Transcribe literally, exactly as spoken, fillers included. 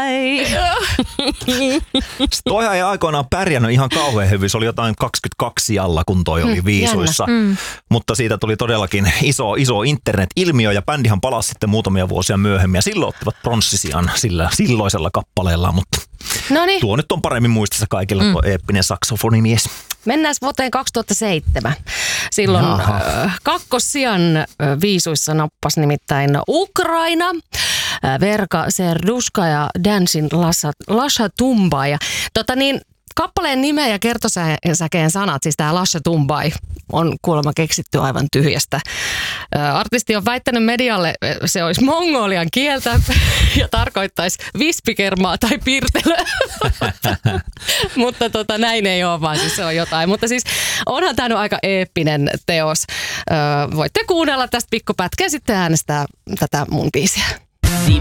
Toihan ei aikoinaan pärjännyt ihan kauhean hyvin. Se oli jotain kaksikymmentäkaksi alla, kun toi oli viisuissa. Mm. Mutta siitä tuli todellakin iso, iso internet-ilmiö ja bändihan palasi sitten muutamia vuosia myöhemmin. Ja silloin ottivat pronssisijan sillä silloisella kappaleella, mutta Noniin. tuo nyt on paremmin muistissa kaikilla mm. tuo eeppinen saksofonimies. Mennään vuoteen kaksituhattaseitsemän. Silloin äh, kakkossijan äh, viisuissa nappasi nimittäin Ukraina, äh, Verka Serduska ja Dancing Lasha, Lasha Tumbai. Ja, tota niin, kappaleen nimeä ja kertosäkeen sanat, siis tämä Lasha Tumbai, on kuulemma keksitty aivan tyhjästä. Artisti on väittänyt medialle, se olisi mongolian kieltä ja tarkoittaisi vispikermaa tai pirtelöä. Mutta tota, näin ei ole, vaan siis se on jotain. Mutta siis onhan tämä nyt aika eeppinen teos. Voitte kuunnella tästä pikkupätkä ja sitten äänestää tätä mun biisiä.